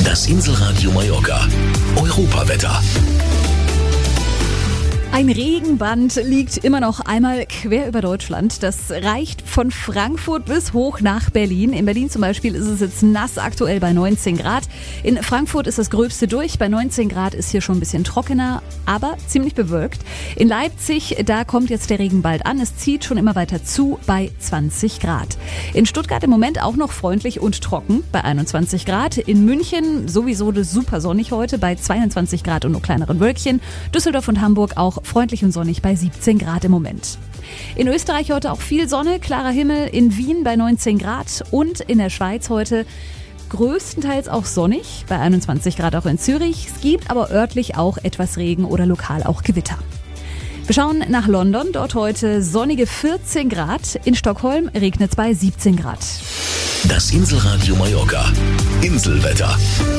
Das Inselradio Mallorca. Europawetter. Ein Regenband liegt immer noch einmal quer über Deutschland. Das reicht von Frankfurt bis hoch nach Berlin. In Berlin zum Beispiel ist es jetzt nass, aktuell bei 19 Grad. In Frankfurt ist das Gröbste durch. Bei 19 Grad ist hier schon ein bisschen trockener, aber ziemlich bewölkt. In Leipzig, da kommt jetzt der Regen bald an. Es zieht schon immer weiter zu bei 20 Grad. In Stuttgart im Moment auch noch freundlich und trocken bei 21 Grad. In München sowieso super sonnig heute bei 22 Grad und nur kleineren Wölkchen. Düsseldorf und Hamburg auch freundlich und sonnig bei 17 Grad im Moment. In Österreich heute auch viel Sonne, klarer Himmel, in Wien bei 19 Grad und in der Schweiz heute größtenteils auch sonnig, bei 21 Grad auch in Zürich. Es gibt aber örtlich auch etwas Regen oder lokal auch Gewitter. Wir schauen nach London, dort heute sonnige 14 Grad, in Stockholm regnet es bei 17 Grad. Das Inselradio Mallorca. Inselwetter.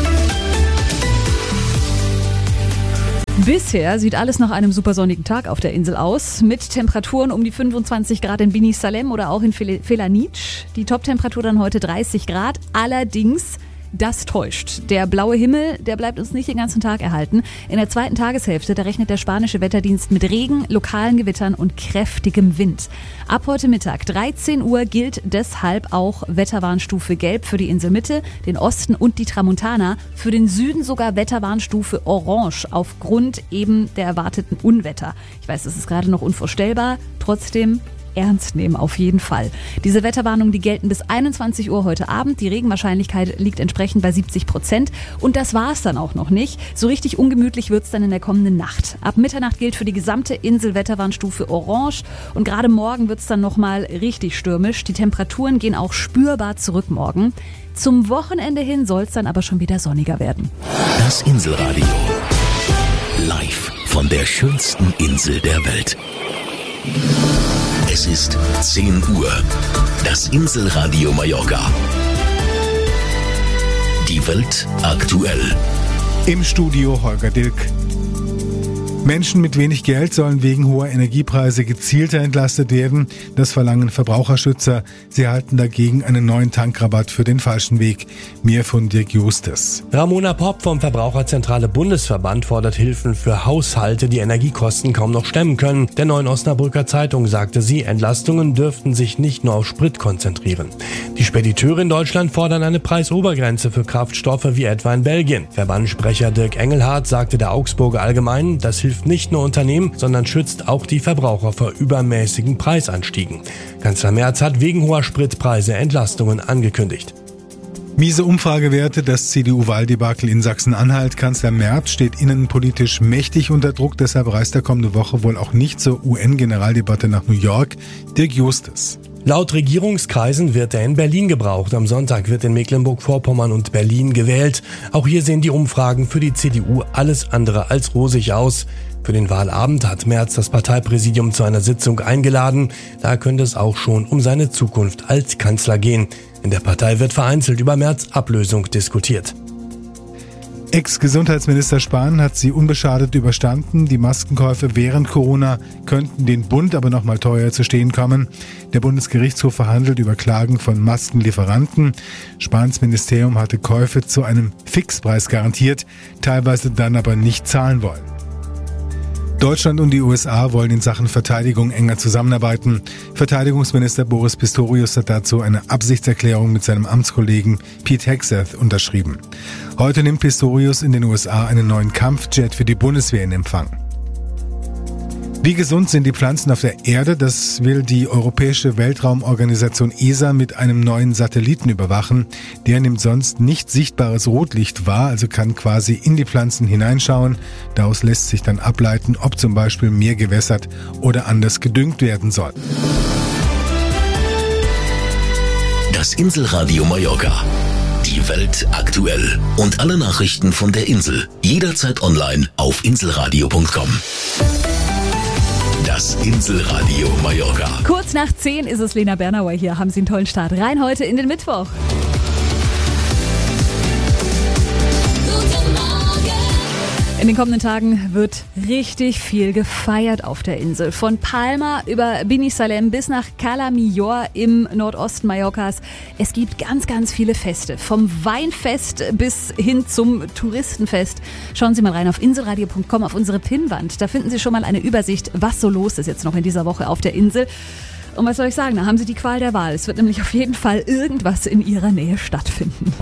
Bisher sieht alles nach einem supersonnigen Tag auf der Insel aus, mit Temperaturen um die 25 Grad in Bini Salem oder auch in Felanitsch. Die Top-Temperatur dann heute 30 Grad, allerdings das täuscht. Der blaue Himmel, der bleibt uns nicht den ganzen Tag erhalten. In der zweiten Tageshälfte, da rechnet der spanische Wetterdienst mit Regen, lokalen Gewittern und kräftigem Wind. Ab heute Mittag 13 Uhr gilt deshalb auch Wetterwarnstufe Gelb für die Inselmitte, den Osten und die Tramontana. Für den Süden sogar Wetterwarnstufe Orange aufgrund eben der erwarteten Unwetter. Ich weiß, das ist gerade noch unvorstellbar, trotzdem ernst nehmen auf jeden Fall. Diese Wetterwarnungen, die gelten bis 21 Uhr heute Abend. Die Regenwahrscheinlichkeit liegt entsprechend bei 70%. Und das war es dann auch noch nicht. So richtig ungemütlich wird es dann in der kommenden Nacht. Ab Mitternacht gilt für die gesamte Insel Wetterwarnstufe Orange. Und gerade morgen wird es dann nochmal richtig stürmisch. Die Temperaturen gehen auch spürbar zurück morgen. Zum Wochenende hin soll es dann aber schon wieder sonniger werden. Das Inselradio. Live von der schönsten Insel der Welt. Es ist 10 Uhr. Das Inselradio Mallorca. Die Welt aktuell. Im Studio Holger Dilk. Menschen mit wenig Geld sollen wegen hoher Energiepreise gezielter entlastet werden. Das verlangen Verbraucherschützer. Sie erhalten dagegen einen neuen Tankrabatt für den falschen Weg. Mehr von Dirk Justus. Ramona Popp vom Verbraucherzentrale Bundesverband fordert Hilfen für Haushalte, die Energiekosten kaum noch stemmen können. Der Neuen Osnabrücker Zeitung sagte sie, Entlastungen dürften sich nicht nur auf Sprit konzentrieren. Die Spediteure in Deutschland fordern eine Preisobergrenze für Kraftstoffe wie etwa in Belgien. Verbandssprecher Dirk Engelhardt sagte der Augsburger Allgemeinen, das hilft nicht nur Unternehmen, sondern schützt auch die Verbraucher vor übermäßigen Preisanstiegen. Kanzler Merz hat wegen hoher Spritpreise Entlastungen angekündigt. Miese Umfragewerte, das CDU-Wahldebakel in Sachsen-Anhalt. Kanzler Merz steht innenpolitisch mächtig unter Druck, deshalb reist er kommende Woche wohl auch nicht zur UN-Generaldebatte nach New York. Dirk Justus. Laut Regierungskreisen wird er in Berlin gebraucht. Am Sonntag wird in Mecklenburg-Vorpommern und Berlin gewählt. Auch hier sehen die Umfragen für die CDU alles andere als rosig aus. Für den Wahlabend hat Merz das Parteipräsidium zu einer Sitzung eingeladen. Da könnte es auch schon um seine Zukunft als Kanzler gehen. In der Partei wird vereinzelt über Merz' Ablösung diskutiert. Ex-Gesundheitsminister Spahn hat sie unbeschadet überstanden. Die Maskenkäufe während Corona könnten den Bund aber noch mal teuer zu stehen kommen. Der Bundesgerichtshof verhandelt über Klagen von Maskenlieferanten. Spahns Ministerium hatte Käufe zu einem Fixpreis garantiert, teilweise dann aber nicht zahlen wollen. Deutschland und die USA wollen in Sachen Verteidigung enger zusammenarbeiten. Verteidigungsminister Boris Pistorius hat dazu eine Absichtserklärung mit seinem Amtskollegen Pete Hegseth unterschrieben. Heute nimmt Pistorius in den USA einen neuen Kampfjet für die Bundeswehr in Empfang. Wie gesund sind die Pflanzen auf der Erde? Das will die Europäische Weltraumorganisation ESA mit einem neuen Satelliten überwachen. Der nimmt sonst nicht sichtbares Rotlicht wahr, also kann quasi in die Pflanzen hineinschauen. Daraus lässt sich dann ableiten, ob zum Beispiel mehr gewässert oder anders gedüngt werden soll. Das Inselradio Mallorca. Die Welt aktuell. Und alle Nachrichten von der Insel. Jederzeit online auf inselradio.com. Das Inselradio Mallorca. Kurz nach 10 ist es, Lena Bernauer hier. Haben Sie einen tollen Start rein heute in den Mittwoch. In den kommenden Tagen wird richtig viel gefeiert auf der Insel. Von Palma über Bini Salem bis nach Cala Millor im Nordosten Mallorcas. Es gibt ganz, ganz viele Feste. Vom Weinfest bis hin zum Touristenfest. Schauen Sie mal rein auf inselradio.com, auf unsere Pinnwand. Da finden Sie schon mal eine Übersicht, was so los ist jetzt noch in dieser Woche auf der Insel. Und was soll ich sagen, da haben Sie die Qual der Wahl. Es wird nämlich auf jeden Fall irgendwas in Ihrer Nähe stattfinden.